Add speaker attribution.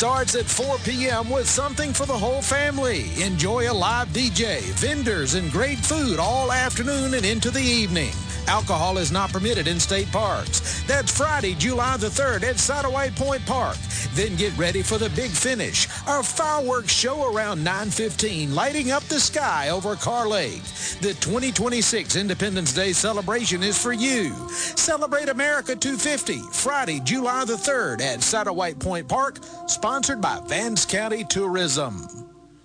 Speaker 1: starts at 4 p.m. with something for the whole family. Enjoy a live DJ, vendors, and great food all afternoon and into the evening. Alcohol is not permitted in state parks. That's Friday, July the 3rd at Satterwhite Point Park. Then get ready for the big finish, our fireworks show around 9:15, lighting up the sky over Carr Lake. The 2026 Independence Day celebration is for you. Celebrate America 250, Friday, July the 3rd at Satterwhite Point Park, sponsored by Vance County Tourism.